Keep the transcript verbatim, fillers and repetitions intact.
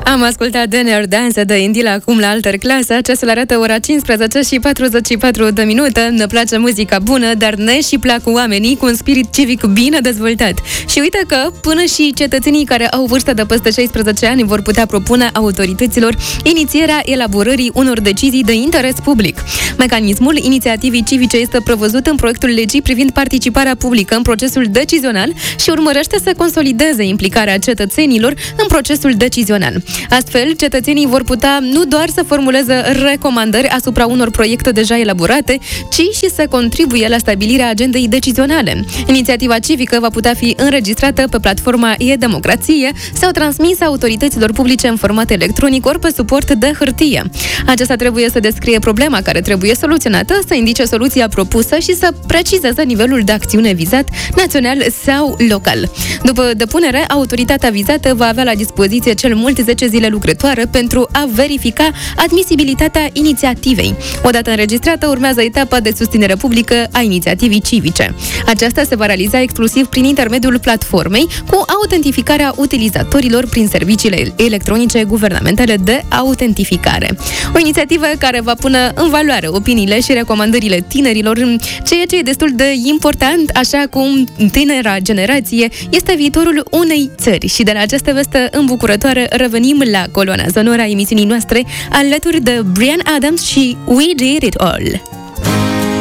Am ascultat Dinner Dance de Indila acum la Alter Clasa. Ceasul arată ora cincisprezece și patruzeci și patru de minute. Ne place muzica bună, dar ne și plac oamenii cu un spirit civic bine dezvoltat. Și uite că până și cetățenii care au vârstă de peste șaisprezece ani vor putea propune autorităților inițierea elaborării unor decizii de interes public. Mecanismul inițiativii civice este prevăzut în proiectul legii privind participarea publică în procesul decizional și urmărește să consolideze implicarea cetățenilor în procesul decizional. Astfel, cetățenii vor putea nu doar să formuleze recomandări asupra unor proiecte deja elaborate, ci și să contribuie la stabilirea agendei decizionale. Inițiativa civică va putea fi înregistrată pe platforma e-democrație sau transmisă autorităților publice în format electronic ori pe suport de hârtie. Aceasta trebuie să descrie problema care trebuie soluționată, să indice soluția propusă și să precizeze nivelul de acțiune vizat, național sau local. După depunere, autoritatea vizată va avea la dispoziție cel mult zece zile lucrătoare pentru a verifica admisibilitatea inițiativei. Odată înregistrată, urmează etapa de susținere publică a inițiativii civice. Aceasta se va realiza exclusiv prin intermediul platformei, cu autentificarea utilizatorilor prin serviciile electronice guvernamentale de autentificare. O inițiativă care va pune în valoare opiniile și recomandările tinerilor, ceea ce e destul de important, așa cum tinera generație este viitorul unei țări. Și de la această veste îmbucurătoare revenim la coloana sonoră a emisiunii noastre alături de Bryan Adams și We Did It All.